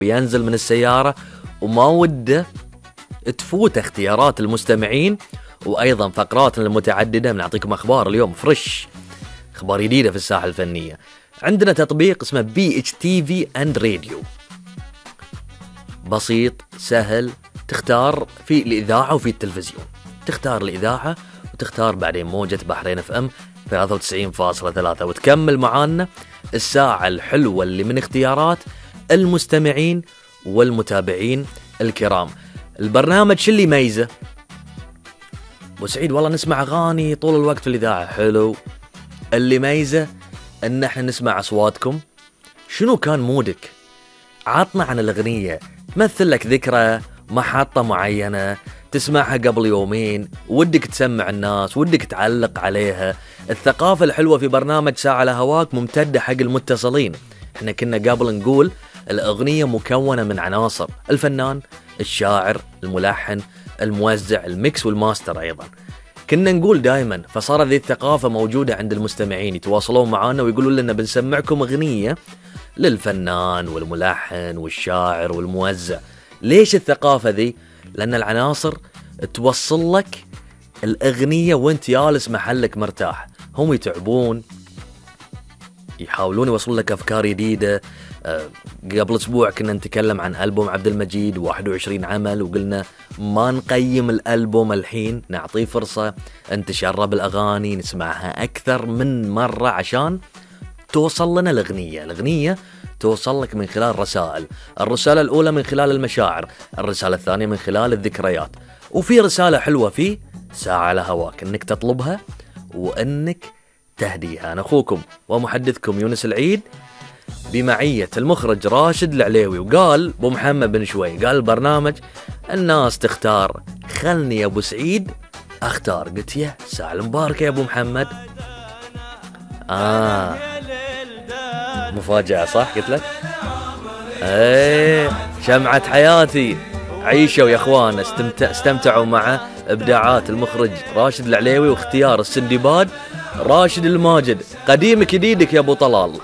ينزل من السيارة وما وده تفوت اختيارات المستمعين، وأيضا فقرات المتعددة. بنعطيكم أخبار اليوم فريش، أخبار جديدة في الساحة الفنية. عندنا تطبيق اسمه BHTV and Radio، بسيط سهل، تختار في الإذاعة وفي التلفزيون. تختار الإذاعة وتختار بعدين موجة بحرين FM 93.3 وتكمل معانا الساعة الحلوة اللي من اختيارات المستمعين والمتابعين الكرام. البرنامج شو اللي يميزه؟ أبو سعيد والله نسمع أغاني طول الوقت في الإذاعة، حلو. اللي ميزه أن احنا نسمع أصواتكم. شنو كان مودك؟ عطنا عن الأغنية، مثل لك ذكرى، محطة معينة تسمعها قبل يومين، ودك تسمع الناس، ودك تعلق عليها. الثقافة الحلوة في برنامج ساعة على هواك ممتدة حق المتصلين. احنا كنا قبل نقول الأغنية مكونة من عناصر: الفنان، الشاعر، الملحن، الموزع، الميكس والماستر. أيضا كنا نقول دائما، فصار ذي الثقافة موجودة عند المستمعين، يتواصلون معنا ويقولوا لنا بنسمعكم أغنية للفنان والملحن والشاعر والموزع. ليش الثقافة ذي؟ لأن العناصر توصل لك الأغنية وانت جالس محلك مرتاح. هم يتعبون يحاولون يوصلون لك أفكار جديدة. قبل أسبوع كنا نتكلم عن ألبوم عبد المجيد 21 عمل، وقلنا ما نقيم الألبوم الحين، نعطيه فرصة أن تشرب الأغاني، نسمعها أكثر من مرة عشان توصل لنا الأغنية توصل لك من خلال رسائل. الرسالة الأولى من خلال المشاعر، الرسالة الثانية من خلال الذكريات، وفي رسالة حلوة في ساعة على هواك أنك تطلبها وأنك تهديها. أنا أخوكم ومحدثكم يونس العيد بمعية المخرج راشد العليوي. وقال أبو محمد بن شوي، قال البرنامج الناس تختار، خلني يا أبو سعيد أختار. قلت يا ساعة المباركة يا أبو محمد. مفاجأة صح؟ قلت لك شمعة حياتي. عيشوا يا اخوان، استمتعوا مع ابداعات المخرج راشد العليوي واختيار السندباد راشد الماجد. قديمك جديدك يا ابو طلال.